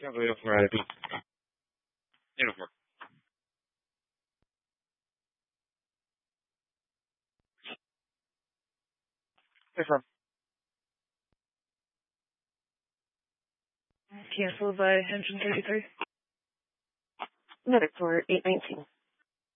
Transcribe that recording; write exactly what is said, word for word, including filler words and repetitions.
Cancel uniform I D. Uniform. Uniform. Cancel by engine thirty-three. Medic for eight nineteen.